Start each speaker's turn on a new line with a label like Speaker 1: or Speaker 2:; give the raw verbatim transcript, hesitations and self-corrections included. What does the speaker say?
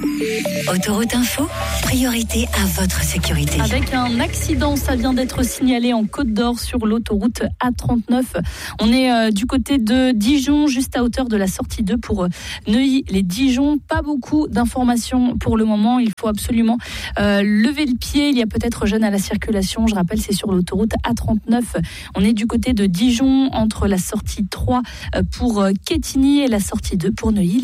Speaker 1: Autoroute Info, priorité à votre sécurité.
Speaker 2: Avec un accident, ça vient d'être signalé en Côte d'Or sur l'autoroute A trente-neuf. On est euh, du côté de Dijon, juste à hauteur de la sortie deux pour euh, Neuilly-les-Dijon. Pas beaucoup d'informations pour le moment. Il faut absolument euh, lever le pied. Il y a peut-être gêne à la circulation. Je rappelle, c'est sur l'autoroute A trente-neuf. On est du côté de Dijon, entre la sortie trois pour euh, Quetigny et la sortie deux pour Neuilly.